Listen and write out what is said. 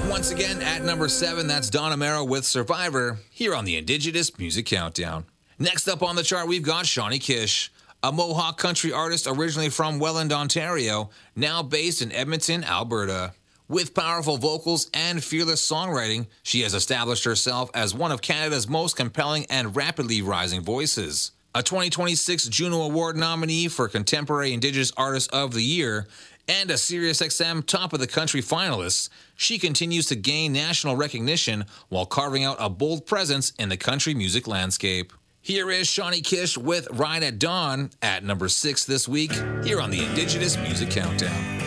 Once again, at number 7, that's Don Amaro with Survivor, here on the Indigenous Music Countdown. Next up on the chart, we've got Shawnee Kish, a Mohawk country artist originally from Welland, Ontario, now based in Edmonton, Alberta. With powerful vocals and fearless songwriting, she has established herself as one of Canada's most compelling and rapidly rising voices. A 2026 Juno Award nominee for Contemporary Indigenous Artist of the Year, and a SiriusXM Top of the Country finalist, she continues to gain national recognition while carving out a bold presence in the country music landscape. Here is Shawnee Kish with Ride at Dawn at number 6 this week, here on the Indigenous Music Countdown.